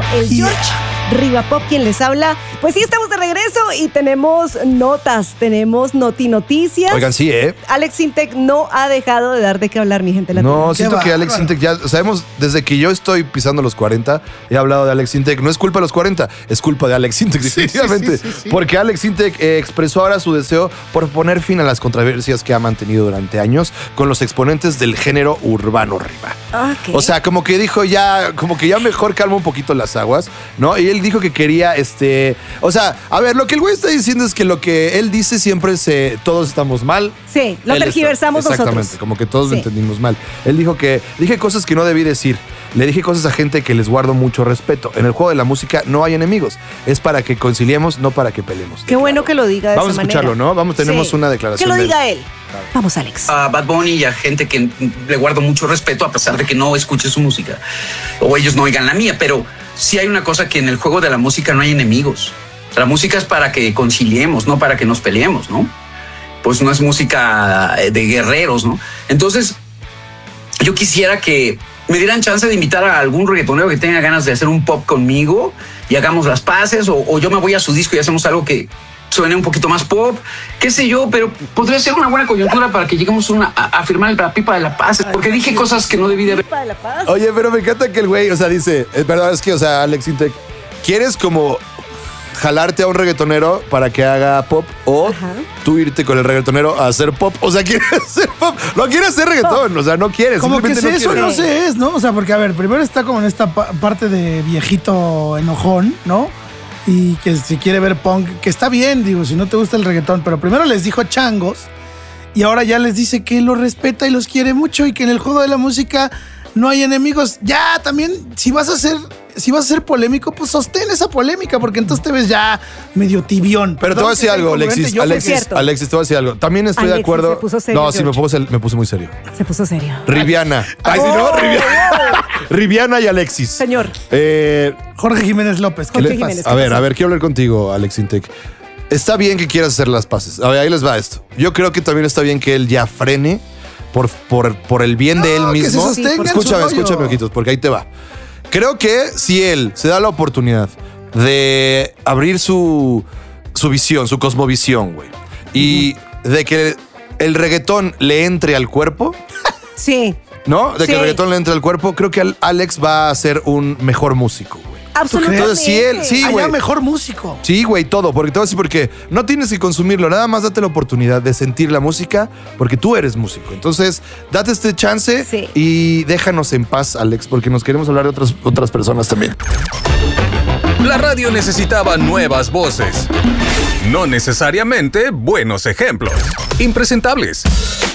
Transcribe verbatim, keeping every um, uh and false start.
el Yeah. George Rivapop quien les habla. Pues sí, estamos de regreso y tenemos notas, tenemos noti noticias. Oigan, sí, ¿eh? Alex Sintek no ha dejado de dar de qué hablar, mi gente latina. No, siento Qué que Alex bárbaro. Sintek ya, sabemos, desde que yo estoy pisando los cuarenta, he hablado de Alex Sintek. No es culpa de los cuarenta, es culpa de Alex Sintek, Sí, definitivamente. sí, sí, sí, sí. Porque Alex Sintek eh, expresó ahora su deseo por poner fin a las controversias que ha mantenido durante años con los exponentes del género urbano Riva. Ok. O sea, como que dijo ya, como que ya mejor calma un poquito las aguas, ¿no? Y él dijo que quería, este, o sea, a ver, lo que el güey está diciendo es que lo que él dice siempre es, eh, todos estamos mal. Sí, lo Él tergiversamos está- Exactamente, nosotros. como que todos Sí. lo entendimos mal. Él dijo que dije cosas que no debí decir. Le dije cosas a gente que les guardo mucho respeto. En el juego de la música no hay enemigos. Es para que conciliemos, no para que peleemos. Qué bueno que lo diga de Vamos esa a escucharlo, manera. ¿no? Vamos, tenemos Sí. una declaración Que lo de él. diga él. Vamos, Alex. A Bad Bunny y a gente que le guardo mucho respeto a pesar de que no escuche su música o ellos no oigan la mía, pero sí hay una cosa que en el juego de la música no hay enemigos. La música es para que conciliemos, no para que nos peleemos, ¿no? Pues no es música de guerreros, ¿no? Entonces, yo quisiera que me dieran chance de invitar a algún reggaetonero que tenga ganas de hacer un pop conmigo y hagamos las paces, o, o yo me voy a su disco y hacemos algo que suene un poquito más pop, qué sé yo, pero podría ser una buena coyuntura para que lleguemos una, a, a firmar la pipa de la paz, porque dije cosas que no debí de haber. Pipa de la Paz. Oye, pero me encanta que el güey, o sea, dice, es verdad, es que, o sea, Alex Sintek, ¿quieres como jalarte a un reggaetonero para que haga pop o Ajá. tú irte con el reggaetonero a hacer pop? O sea, ¿quieres hacer pop? No quieres hacer reggaetón, o sea, no quieres. Como que simplemente se eso quieres. no se es, ¿no? O sea, porque a ver, primero está como en esta pa- parte de viejito enojón, ¿no? Y que si quiere ver punk, que está bien, digo, si no te gusta el reggaetón, pero primero les dijo changos y ahora ya les dice que lo respeta y los quiere mucho y que en el juego de la música no hay enemigos. Ya, también, si vas a ser, si vas a ser polémico, pues sostén esa polémica, porque entonces te ves ya medio tibión. Pero te voy a decir algo, Alexis. Yo Alexis, cierto. Alexis, te voy a decir algo. También estoy de Alexis acuerdo. se puso serio, no, sí, me George. puse, me puse muy serio. Se puso serio. Riviana. Ay, sí, no, Riviana. Riviana y Alexis. Señor. Eh, Jorge Jiménez López, ¿qué Jorge le Jiménez. pasa? a ¿qué ver, pasó? a ver, quiero hablar contigo, Alex Sintek. Está bien que quieras hacer las paces. A ver, ahí les va esto. Yo creo que también está bien que él ya frene por, por, por el bien de él No, que mismo. se sostenga en su escúchame, rollo. escúchame, ojitos, porque ahí te va. Creo que si él se da la oportunidad de abrir su, su visión, su cosmovisión, güey, y de que el reggaetón le entre al cuerpo, Sí. ¿no? De que Sí. el reggaetón le entre al cuerpo, creo que al- Alex va a ser un mejor músico, güey. Absolutamente. Entonces, si él- sí, Allá güey. mejor músico. Sí, güey, todo. Porque te voy a decir por qué. No tienes que consumirlo. Nada más date la oportunidad de sentir la música porque tú eres músico. Entonces, date este chance Sí. y déjanos en paz, Alex, porque nos queremos hablar de otras, otras personas también. La radio necesitaba nuevas voces. No necesariamente buenos ejemplos. Impresentables.